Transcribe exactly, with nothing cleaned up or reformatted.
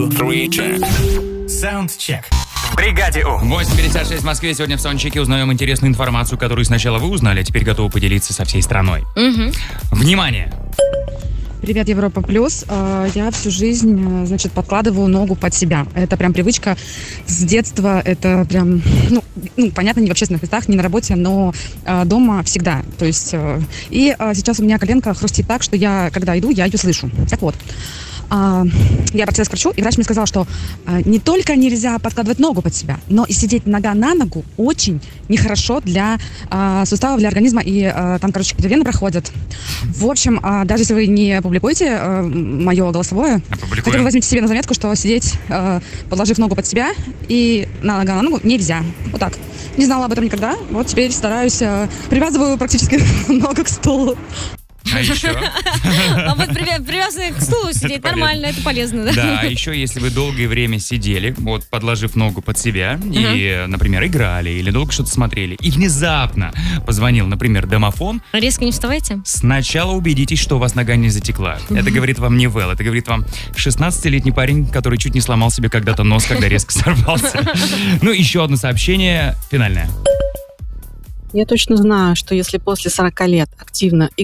Саундчек. В бригаде У. восемь пятьдесят шесть в Москве. Сегодня в саундчеке узнаем интересную информацию, которую сначала вы узнали, а теперь готовы поделиться со всей страной. Угу. Внимание! Привет, Европа Плюс. Я всю жизнь, значит, подкладываю ногу под себя. Это прям привычка с детства. Это прям, ну, ну понятно, не в общественных местах, не на работе, но э, дома всегда. То есть, э, и э, сейчас у меня коленка хрустит так, что я, когда иду, я ее слышу. Так вот. Uh, я обратилась к врачу, и врач мне сказал, что uh, не только нельзя подкладывать ногу под себя, но и сидеть нога на ногу очень нехорошо для uh, суставов, для организма, и uh, там, короче, какие-то вены проходят. В общем, uh, даже если вы не публикуете uh, мое голосовое, хотя бы возьмите себе на заметку, что сидеть, uh, подложив ногу под себя, и на нога на ногу нельзя. Вот так. Не знала об этом никогда, вот теперь стараюсь, uh, привязываю практически ногу к стулу. А еще? А вот привязанный к стулу сидеть нормально, это полезно, да? Да, а еще если вы долгое время сидели, вот подложив ногу под себя, и, например, играли или долго что-то смотрели, и внезапно позвонил, например, домофон. Резко не вставайте. Сначала убедитесь, что у вас нога не затекла. Это говорит вам не Вэл, это говорит вам шестнадцатилетний парень, который чуть не сломал себе когда-то нос, когда резко сорвался. Ну, еще одно сообщение, финальное. Я точно знаю, что если после сорока лет активно